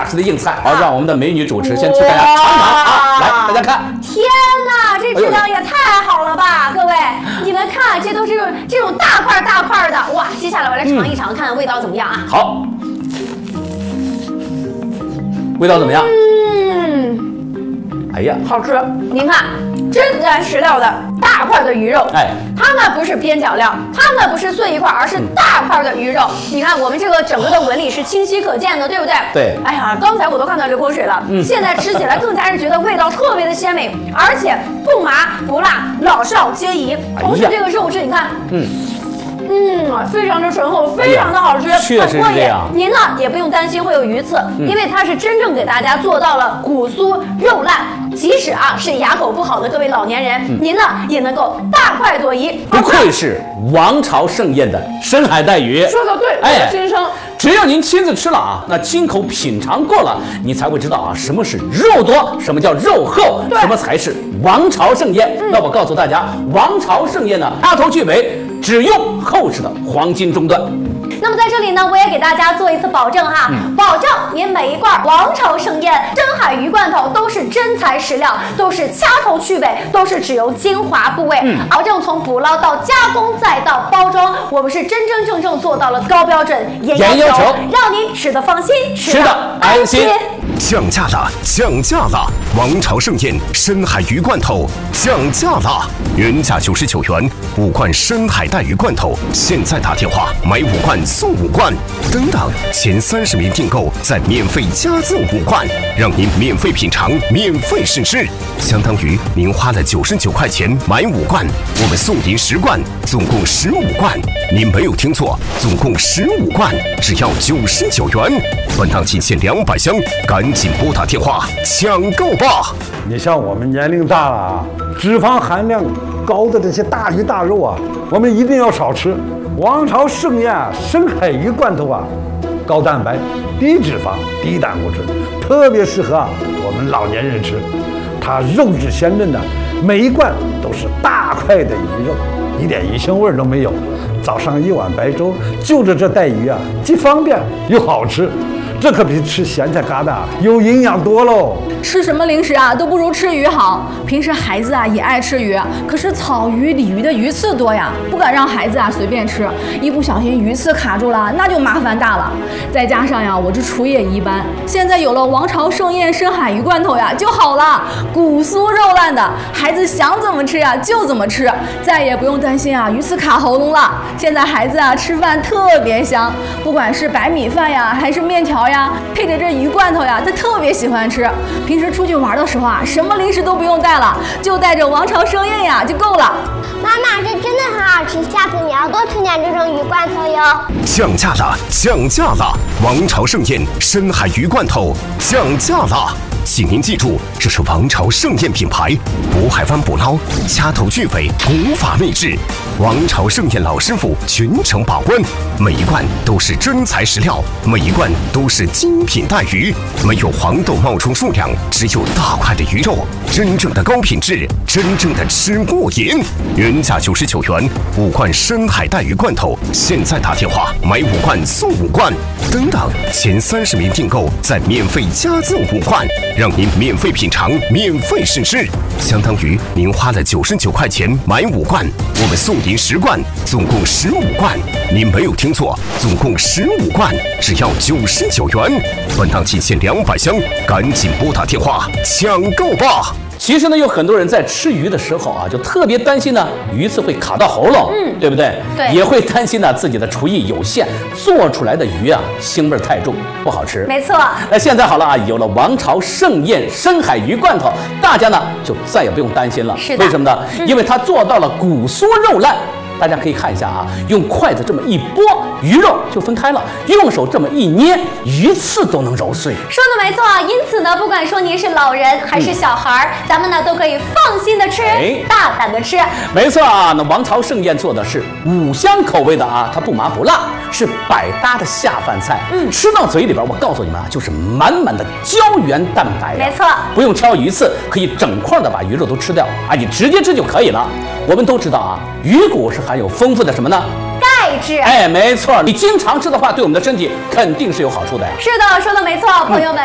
实的硬菜。好，让我们的美女主持先替大家尝尝啊！来，大家看， 天哪，这质量也太好了吧！各位，你们看，这都是这种大块大块的，哇！接下来我来尝一尝，看味道怎么样啊？ 好，味道怎么样？哎呀， 好吃！您看，真材实料的大块的鱼肉， 哎， 它呢不是边角料，它呢不是碎一块，而是大块的鱼肉。你看我们这个整个的纹理是清晰可见的，对不对？ 对。 哎呀，刚才我都看到流口水了。现在吃起来更加是觉得味道特别的鲜美，而且不麻不辣，老少皆宜。同时这个肉质，你看，非常的醇厚，非常的好吃， 确实是这样。 您呢也不用担心会有鱼刺，因为它是真正给大家做到了骨酥肉烂，即使是牙口不好的各位老年人，您呢也能够大快朵颐。 不愧是王朝盛宴的深海带鱼， 说的对，我的心声。 只要您亲自吃了啊，那亲口品尝过了，你才会知道啊，什么是肉多，什么叫肉厚，什么才是王朝盛宴。那我告诉大家，王朝盛宴呢，掐头去尾，只用厚实的黄金中段。 那么在这里呢，我也给大家做一次保证哈，保证您每一罐王朝盛宴深海鱼罐头都是真材实料，都是掐头去尾，都是只用精华部位，保证从捕捞到加工再到包装，我们是真真正正做到了高标准严要求，让您吃得放心，吃得安心。 降价了，降价了！王朝盛宴深海鱼罐头降价了，原价99元，5罐深海带鱼罐头，现在打电话买5罐送5罐，等等，前30名订购再免费加赠5罐，让您免费品尝，免费试吃，相当于您花了99块钱买5罐，我们送您10罐，总共15罐。您没有听错，总共15罐，只要99元。本档仅限200箱，赶紧拨打电话抢购吧！ 你像我们年龄大了啊，脂肪含量高的这些大鱼大肉啊，我们一定要少吃。王朝盛宴深海鱼罐头啊，高蛋白、低脂肪、低胆固醇，特别适合我们老年人吃。它肉质鲜嫩的，每一罐都是大块的鱼肉，一点鱼腥味都没有。早上1碗白粥，就着这带鱼啊，既方便又好吃。这可比吃咸菜疙瘩有营养多喽！ 吃什么零食啊，都不如吃鱼好。平时孩子也爱吃鱼，可是草鱼、鲤鱼的鱼刺多呀，不敢让孩子随便吃，一不小心鱼刺卡住了，那就麻烦大了。再加上我这厨艺也一般，现在有了王朝盛宴深海鱼罐头就好了，骨酥肉烂的，孩子想怎么吃就怎么吃，再也不用担心鱼刺卡喉咙了。现在孩子吃饭特别香，不管是白米饭还是面条配着这鱼罐头他特别喜欢吃。平时出去玩的时候什么零食都不用带了，就带着王朝盛宴就够了。 妈妈，这真的很好吃，下次你要多吃点这种鱼罐头哟。 降价了，降价了！王朝盛宴深海鱼罐头降价了。请您记住，这是王朝盛宴品牌，渤海湾捕捞，掐头去尾，古法秘制。王朝盛宴老师傅全程把关，每一罐都是真材实料，每一罐都是精品带鱼，没有黄豆冒充数量，只有大块的鱼肉，真正的高品质，真正的吃过瘾。原价99元，5罐深海带鱼罐头，现在打电话买5罐送5罐，等等，前30名订购再免费加赠5罐。让您免费品尝，免费试吃，相当于您花了99块钱买5罐，我们送您10罐，总共15罐。您没有听错，总共15罐，只要99元。本档仅限200箱，赶紧拨打电话抢购吧！ 其实呢，有很多人在吃鱼的时候就特别担心呢，鱼刺会卡到喉咙，对不对？ 对， 也会担心呢自己的厨艺有限，做出来的鱼腥味太重，不好吃。 没错。 那现在好了有了王朝盛宴深海鱼罐头，大家呢就再也不用担心了。 是的。 为什么呢？因为它做到了骨酥肉烂。大家可以看一下用筷子这么一拨，鱼肉就分开了；用手这么一捏，鱼刺都能揉碎。 说的没错，因此呢，不管说您是老人还是小孩咱们呢都可以放心的吃，大胆的吃。 没错那王朝盛宴做的是5香口味的它不麻不辣，是百搭的下饭菜。吃到嘴里边，我告诉你们就是满满的胶原蛋白。 没错， 不用挑鱼刺，可以整块的把鱼肉都吃掉你直接吃就可以了。我们都知道鱼骨是含有丰富的什么呢？ 钙质。 没错，你经常吃的话，对我们的身体肯定是有好处的呀。 是的，说的没错，朋友们。